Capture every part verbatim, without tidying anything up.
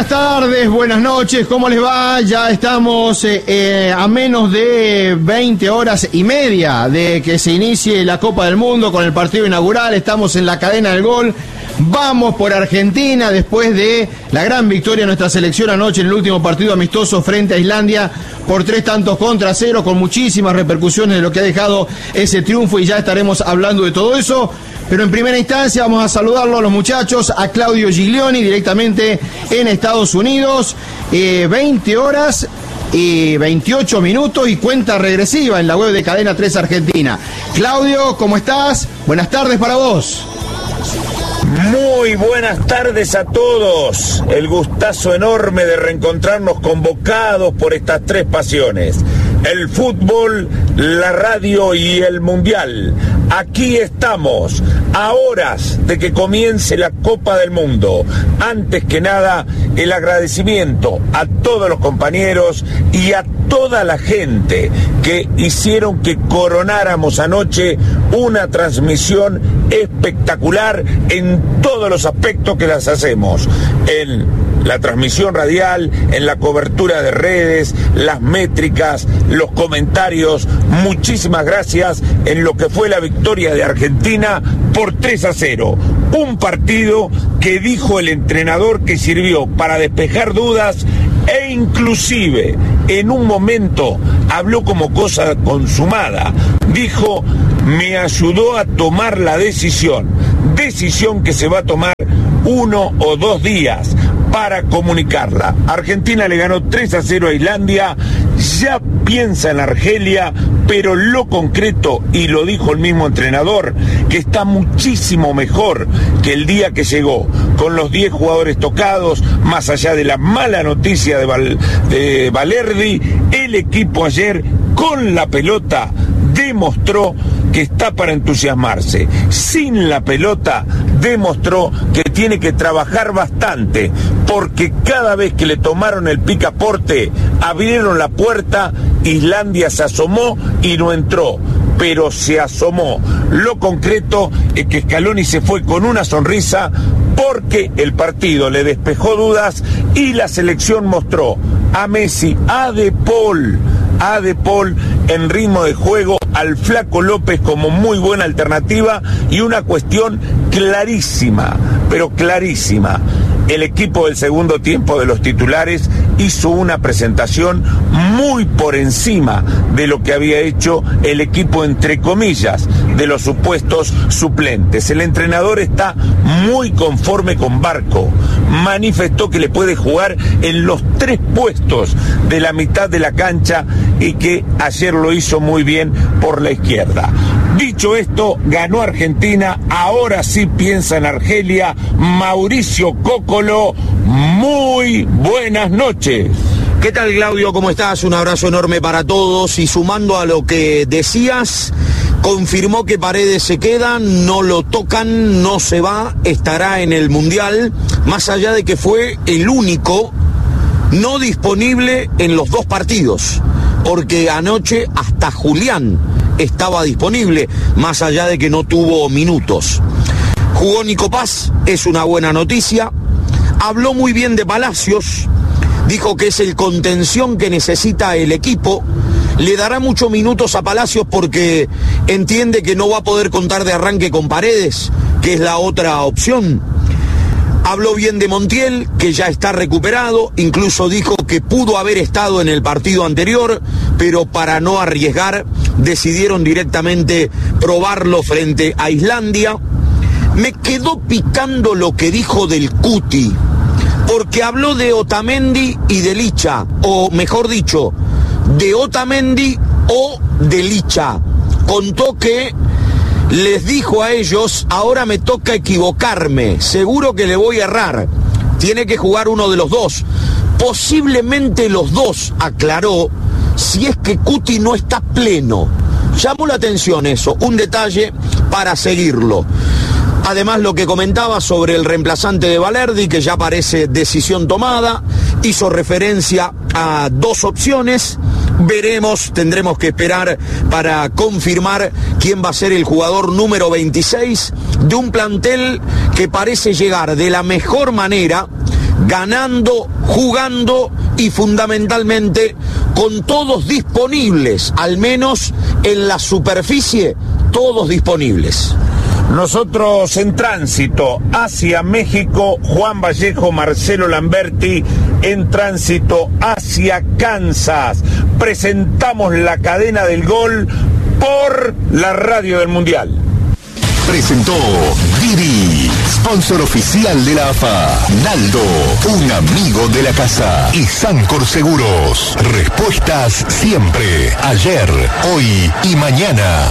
Buenas tardes, buenas noches, ¿cómo les va? Ya estamos eh, eh, a menos de veinte horas y media de que se inicie la Copa del Mundo con el partido inaugural. Estamos en la cadena del gol. Vamos por Argentina después de la gran victoria de nuestra selección anoche en el último partido amistoso frente a Islandia por tres tantos contra cero, con muchísimas repercusiones de lo que ha dejado ese triunfo, y ya estaremos hablando de todo eso. Pero en primera instancia vamos a saludarlo a los muchachos, a Claudio Giglioni directamente en Estados Unidos, eh, veinte horas y veintiocho minutos y cuenta regresiva en la web de Cadena tres Argentina. Claudio, ¿cómo estás? Buenas tardes para vos. Muy buenas tardes a todos. El gustazo enorme de reencontrarnos convocados por estas tres pasiones: el fútbol, la radio y el mundial. Aquí estamos, a horas de que comience la Copa del Mundo. Antes que nada, el agradecimiento a todos los compañeros y a toda la gente que hicieron que coronáramos anoche una transmisión espectacular en todos los aspectos que las hacemos. En la transmisión radial, en la cobertura de redes, las métricas, los comentarios. Muchísimas gracias en lo que fue la victoria de Argentina por tres a cero. Un partido que dijo el entrenador que sirvió para despejar dudas e inclusive en un momento habló como cosa consumada. Dijo: me ayudó a tomar la decisión, decisión que se va a tomar uno o dos días para comunicarla. Argentina le ganó tres a cero a Islandia, ya piensa en Argelia, pero lo concreto, y lo dijo el mismo entrenador, que está muchísimo mejor que el día que llegó, con los diez jugadores tocados, más allá de la mala noticia de, Val, de Valerdi. El equipo ayer, con la pelota, demostró que está para entusiasmarse. Sin la pelota demostró que tiene que trabajar bastante, porque cada vez que le tomaron el picaporte, abrieron la puerta, Islandia se asomó y no entró, pero se asomó. Lo concreto es que Scaloni se fue con una sonrisa porque el partido le despejó dudas y la selección mostró a Messi, a De Paul, a De Paul en ritmo de juego, al Flaco López como muy buena alternativa, y una cuestión clarísima, pero clarísima. El equipo del segundo tiempo de los titulares hizo una presentación muy por encima de lo que había hecho el equipo, entre comillas, de los supuestos suplentes. El entrenador está muy conforme con Barco. Manifestó que le puede jugar en los tres puestos de la mitad de la cancha y que ayer lo hizo muy bien por la izquierda. Dicho esto, ganó Argentina, ahora sí piensa en Argelia. Mauricio Cócolo, muy buenas noches. ¿Qué tal, Claudio? ¿Cómo estás? Un abrazo enorme para todos. Y sumando a lo que decías, confirmó que Paredes se queda, no lo tocan, no se va, estará en el Mundial, más allá de que fue el único no disponible en los dos partidos, porque anoche hasta Julián estaba disponible, más allá de que no tuvo minutos. Jugó Nico Paz, es una buena noticia. Habló muy bien de Palacios, dijo que es el contención que necesita el equipo. Le dará muchos minutos a Palacios porque entiende que no va a poder contar de arranque con Paredes, que es la otra opción. Habló bien de Montiel, que ya está recuperado, incluso dijo que pudo haber estado en el partido anterior, pero para no arriesgar decidieron directamente probarlo frente a Islandia. Me quedó picando lo que dijo del Cuti, porque habló de Otamendi y de Licha, o mejor dicho, de Otamendi o de Licha. Contó que les dijo a ellos: ahora me toca equivocarme, seguro que le voy a errar, tiene que jugar uno de los dos, posiblemente los dos, aclaró, si es que Cuti no está pleno. Llamó la atención eso, un detalle para seguirlo. Además, lo que comentaba sobre el reemplazante de Valerdi, que ya parece decisión tomada, hizo referencia a dos opciones. Veremos, tendremos que esperar para confirmar quién va a ser el jugador número veintiséis de un plantel que parece llegar de la mejor manera ganando, jugando y fundamentalmente con todos disponibles, al menos en la superficie, todos disponibles. Nosotros en tránsito hacia México, Juan Vallejo, Marcelo Lamberti, en tránsito hacia Kansas. Presentamos la cadena del gol por la radio del Mundial. Presentó Didi, sponsor oficial de la A F A. Naldo, un amigo de la casa. Y Sancor Seguros, respuestas siempre, ayer, hoy y mañana.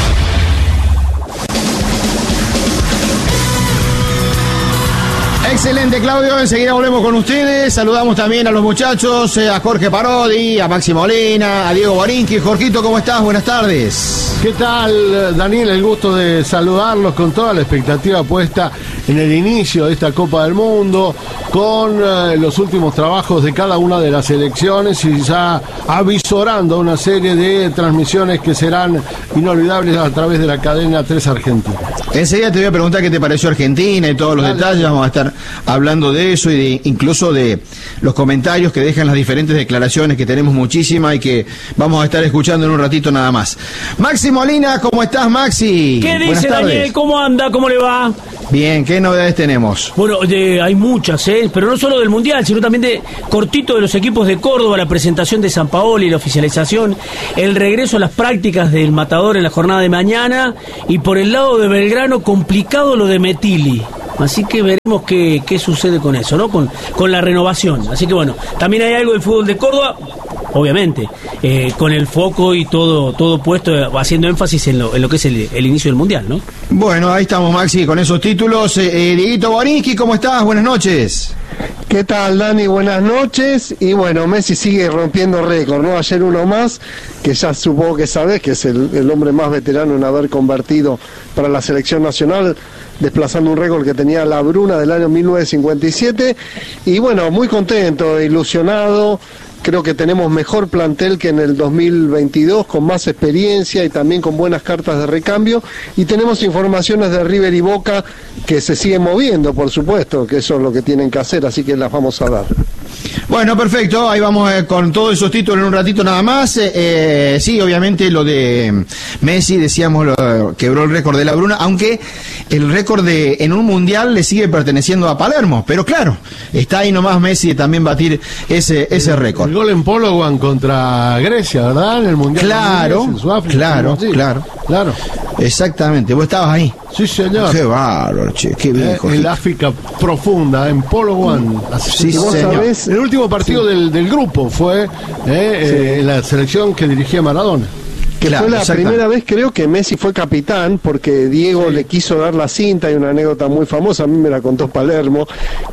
Excelente, Claudio. Enseguida volvemos con ustedes. Saludamos también a los muchachos, a Jorge Parodi, a Maxi Molina, a Diego Borinqui. Jorgito, ¿cómo estás? Buenas tardes. ¿Qué tal, Daniel? El gusto de saludarlos con toda la expectativa puesta en el inicio de esta Copa del Mundo, con eh, los últimos trabajos de cada una de las selecciones y ya avisorando una serie de transmisiones que serán inolvidables a través de la cadena tres Argentina. Enseguida te voy a preguntar qué te pareció Argentina y todos los Dale. detalles. Vamos a estar hablando de eso y de, incluso de los comentarios que dejan las diferentes declaraciones, que tenemos muchísimas y que vamos a estar escuchando en un ratito nada más. Maxi Molina, ¿cómo estás, Maxi? ¿Qué dice Daniel? ¿Cómo anda? ¿Cómo le va? Bien, ¿qué novedades tenemos? Bueno, de, hay muchas, ¿eh? Pero no solo del Mundial, sino también de cortito de los equipos de Córdoba, la presentación de Sampaoli, la oficialización, el regreso a las prácticas del Matador en la jornada de mañana, y por el lado de Belgrano, complicado lo de Metilli. Así que veremos qué, qué sucede con eso, ¿no? Con, con la renovación. Así que bueno, también hay algo del fútbol de Córdoba, obviamente, eh, con el foco y todo todo puesto, haciendo énfasis en lo, en lo que es el, el inicio del Mundial, ¿no? Bueno, ahí estamos, Maxi, con esos títulos. Eh, eh, Dieguito Borinqui, ¿cómo estás? Buenas noches. ¿Qué tal, Dani? Buenas noches. Y bueno, Messi sigue rompiendo récord, ¿no? Ayer uno más, que ya supongo que sabés que es el, el hombre más veterano en haber convertido para la selección nacional, desplazando un récord que tenía la Bruna del año mil novecientos cincuenta y siete. Y bueno, muy contento, ilusionado. Creo que tenemos mejor plantel que en el dos mil veintidós, con más experiencia y también con buenas cartas de recambio. Y tenemos informaciones de River y Boca que se siguen moviendo, por supuesto, que eso es lo que tienen que hacer, así que las vamos a dar. Bueno, perfecto, ahí vamos eh, con todos esos títulos en un ratito nada más. Eh, eh, sí, obviamente lo de Messi, decíamos, lo, quebró el récord de la Bruna, aunque el récord de en un mundial le sigue perteneciendo a Palermo, pero claro, está ahí nomás Messi de también batir ese ese récord. El gol en Polowan contra Grecia, ¿verdad? En el mundial. Claro, en Sudáfrica, claro, sí, claro, claro. Exactamente, vos estabas ahí. Sí, señor. Qué bárbaro, che, qué bien. Eh, en la África profunda, en Polowan. Sí, señor. Sabés, el último partido sí. del, del grupo fue eh, sí. eh, la selección que dirigía Maradona. Que claro, fue la primera vez, creo, que Messi fue capitán, porque Diego sí. le quiso dar la cinta. Hay una anécdota muy famosa, a mí me la contó Palermo,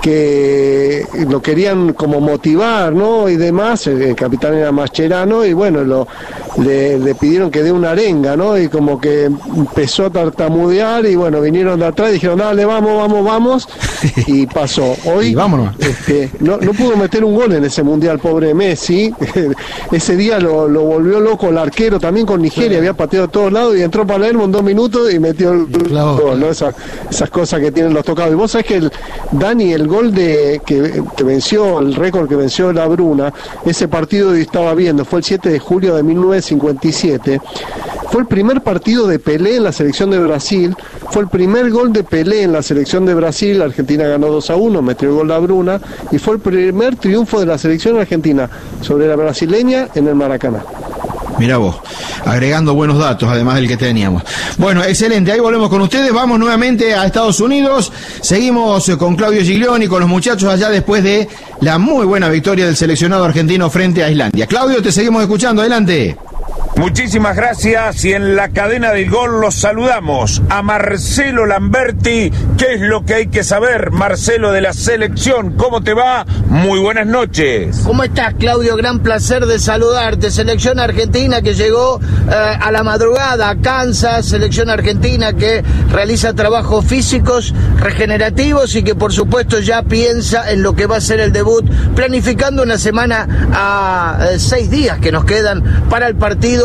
que lo querían como motivar, ¿no? Y demás, el capitán era Mascherano, y bueno, lo, le, le pidieron que dé una arenga, ¿no? Y como que empezó a tartamudear, y bueno, vinieron de atrás y dijeron, dale, vamos, vamos, vamos, y pasó. Hoy, y vámonos. Este, no, no pudo meter un gol en ese mundial, pobre Messi. Ese día lo, lo volvió loco el arquero, también con Nigeria, sí. había pateado a todos lados y entró Palermo en dos minutos y metió el claro, gol, claro. ¿no? Esa, esas cosas que tienen los tocados. Y vos sabés que el Dani, el gol de que, que venció, el récord que venció la Bruna, ese partido que estaba viendo, fue el siete de julio de mil novecientos cincuenta y siete. Fue el primer partido de Pelé en la selección de Brasil, fue el primer gol de Pelé en la selección de Brasil. Argentina ganó dos a uno, metió el gol la Bruna, y fue el primer triunfo de la selección argentina sobre la brasileña en el Maracaná. Mirá vos, agregando buenos datos, además del que teníamos. Bueno, excelente, ahí volvemos con ustedes, vamos nuevamente a Estados Unidos, seguimos con Claudio Giglioni, con los muchachos allá después de la muy buena victoria del seleccionado argentino frente a Islandia. Claudio, te seguimos escuchando, adelante. Muchísimas gracias, y en la cadena del gol los saludamos a Marcelo Lamberti. ¿Qué es lo que hay que saber, Marcelo, de la selección? ¿Cómo te va? Muy buenas noches. ¿Cómo estás, Claudio? Gran placer de saludarte. Selección argentina que llegó eh, a la madrugada a Kansas, selección argentina que realiza trabajos físicos regenerativos y que por supuesto ya piensa en lo que va a ser el debut, planificando una semana a eh, seis días que nos quedan para el partido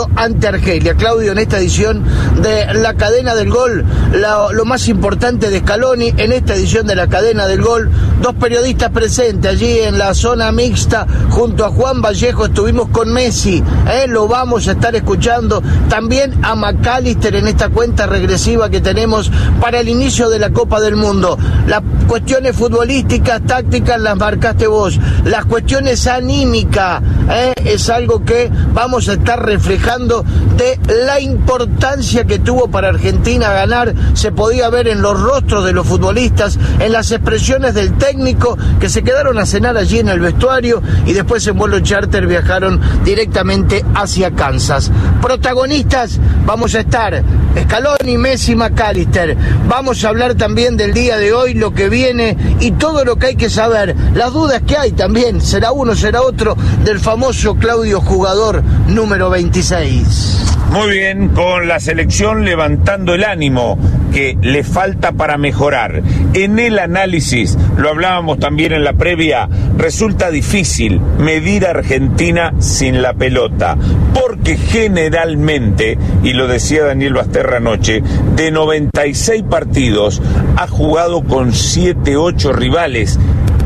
perdió ante Argelia. Claudio, en esta edición de la cadena del gol, la, lo más importante de Scaloni, en esta edición de la cadena del gol, dos periodistas presentes allí en la zona mixta, junto a Juan Vallejo, estuvimos con Messi, ¿eh? Lo vamos a estar escuchando, también a McAllister en esta cuenta regresiva que tenemos para el inicio de la Copa del Mundo. Las cuestiones futbolísticas, tácticas, las marcaste vos, las cuestiones anímicas, ¿eh? Es algo que vamos a estar reflejando de la importancia que tuvo para Argentina ganar. Se podía ver en los rostros de los futbolistas, en las expresiones del técnico, que se quedaron a cenar allí en el vestuario y después en vuelo charter viajaron directamente hacia Kansas. Protagonistas vamos a estar Scaloni, Messi, McAllister. Vamos a hablar también del día de hoy, lo que viene y todo lo que hay que saber, las dudas que hay también, será uno, será otro, del famoso Claudio jugador número veintiséis. Muy bien, con la selección levantando el ánimo que le falta para mejorar. En el análisis, lo hablábamos también en la previa, resulta difícil medir a Argentina sin la pelota, porque generalmente, y lo decía Daniel Basterra anoche, de noventa y seis partidos ha jugado con siete, ocho rivales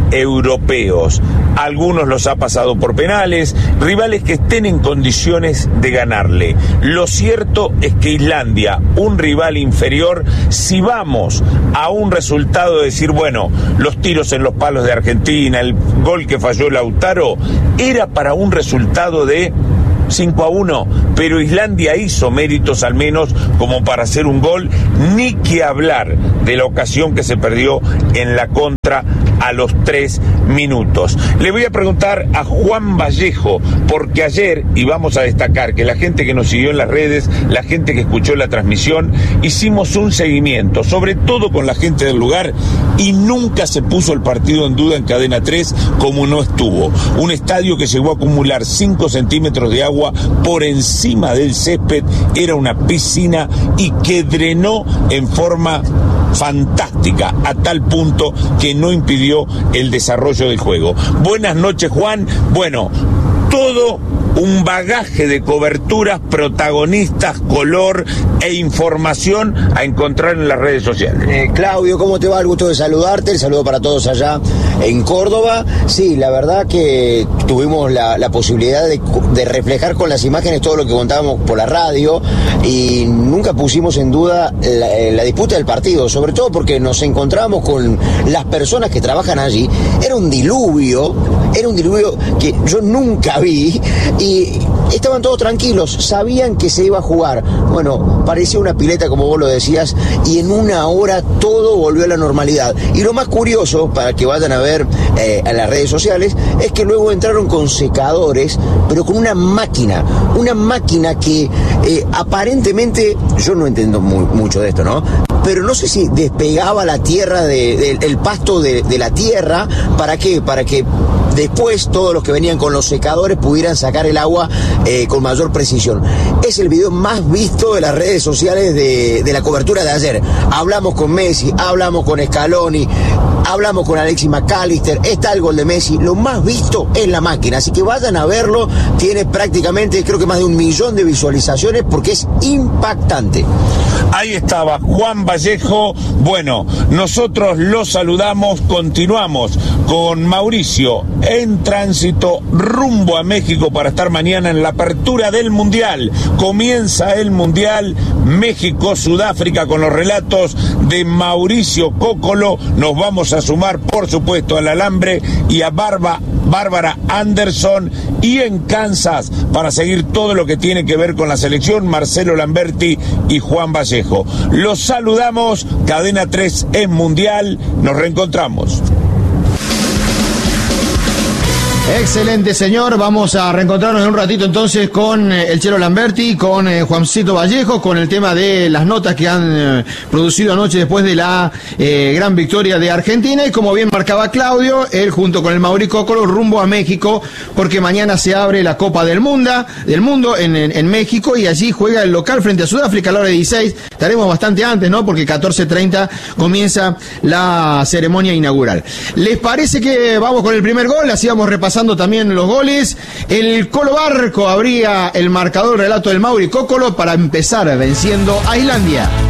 europeos. Algunos los ha pasado por penales, rivales que estén en condiciones de ganarle. Lo cierto es que Islandia, un rival inferior, si vamos a un resultado de decir, bueno, los tiros en los palos de Argentina, el gol que falló Lautaro, era para un resultado de cinco a uno, pero Islandia hizo méritos al menos como para hacer un gol, ni que hablar de la ocasión que se perdió en la contra a los tres minutos. Le voy a preguntar a Juan Vallejo, porque ayer, y vamos a destacar que la gente que nos siguió en las redes, la gente que escuchó la transmisión, hicimos un seguimiento, sobre todo con la gente del lugar, y nunca se puso el partido en duda en Cadena tres como no estuvo. Un estadio que llegó a acumular cinco centímetros de agua por encima del césped, era una piscina y que drenó en forma fantástica, a tal punto que no impidió el desarrollo del juego. Buenas noches, Juan. Bueno, todo un bagaje de coberturas, protagonistas, color e información a encontrar en las redes sociales. Eh, Claudio, ¿cómo te va? El gusto de saludarte, el saludo para todos allá en Córdoba. Sí, la verdad que tuvimos la, la posibilidad de, de reflejar con las imágenes todo lo que contábamos por la radio y nunca pusimos en duda la, la disputa del partido, sobre todo porque nos encontramos con las personas que trabajan allí. Era un diluvio, era un diluvio que yo nunca vi y estaban todos tranquilos, sabían que se iba a jugar. Bueno, parecía una pileta como vos lo decías y en una hora todo volvió a la normalidad. Y lo más curioso, para que vayan a ver eh, a las redes sociales, es que luego entraron con secadores, pero con una máquina, una máquina que eh, aparentemente, yo no entiendo muy, mucho de esto, ¿no? Pero no sé si despegaba la tierra, de, de, el pasto de, de la tierra, ¿para qué? Para que después todos los que venían con los secadores pudieran sacar el agua eh, con mayor precisión. Es el video más visto de las redes sociales de, de la cobertura de ayer. Hablamos con Messi, hablamos con Scaloni, hablamos con Alexis McAllister, está el gol de Messi, lo más visto es la máquina, así que vayan a verlo, tiene prácticamente creo que más de un millón de visualizaciones porque es impactante. Ahí estaba Juan Vallejo. Bueno, nosotros lo saludamos, continuamos con Mauricio en tránsito rumbo a México para estar mañana en la apertura del Mundial. Comienza el Mundial México-Sudáfrica con los relatos de Mauricio Cócolo. Nos vamos a sumar, por supuesto, al alambre y a Barba, Bárbara Anderson, y en Kansas para seguir todo lo que tiene que ver con la selección, Marcelo Lamberti y Juan Vallejo. Los saludamos, Cadena tres en Mundial, nos reencontramos. Excelente, señor. Vamos a reencontrarnos en un ratito entonces con eh, el Chelo Lamberti, con eh, Juancito Vallejo, con el tema de las notas que han eh, producido anoche después de la eh, gran victoria de Argentina. Y como bien marcaba Claudio, él junto con el Mauri Cócolo rumbo a México, porque mañana se abre la Copa del Mundo, del mundo en, en, en México, y allí juega el local frente a Sudáfrica a la hora de dieciséis. Estaremos bastante antes, ¿no? Porque catorce treinta comienza la ceremonia inaugural. ¿Les parece que vamos con el primer gol? Así vamos repasando repasando también los goles. El Colo Barco abría el marcador, relato del Mauri Cócolo, para empezar venciendo a Islandia.